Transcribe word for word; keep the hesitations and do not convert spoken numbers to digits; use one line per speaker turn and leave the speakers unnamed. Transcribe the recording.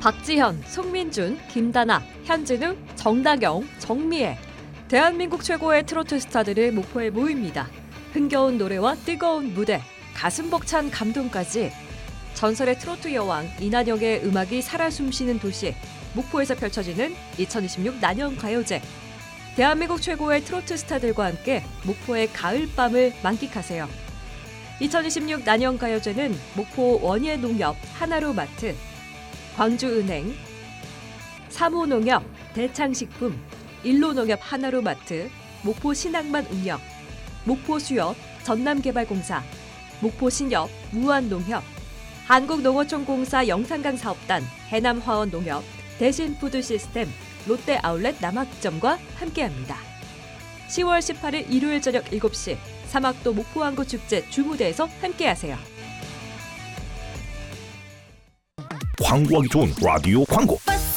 박지현, 송민준, 김다나, 현진우, 정다경, 정미애. 대한민국 최고의 트로트 스타들이 목포에 모입니다. 흥겨운 노래와 뜨거운 무대, 가슴 벅찬 감동까지 전설의 트로트 여왕 이난영의 음악이 살아 숨쉬는 도시 목포에서 펼쳐지는 이천이십육 난영가요제. 대한민국 최고의 트로트 스타들과 함께 목포의 가을밤을 만끽하세요. 이천이십육 난영가요제는 목포 원예농협 하나로마트, 광주은행, 삼호농협, 대창식품, 일로농협 하나로마트, 목포신항만 운영, 목포수협, 전남개발공사, 목포신협, 무안농협, 한국농어촌공사 영산강 사업단, 해남화원농협, 대신푸드시스템, 롯데아울렛 남학점과 함께합니다. 시월 십팔일 일요일 저녁 일곱 시 사막도 목포항구축제 주무대에서 함께하세요.
광고하기 좋은 라디오 광고.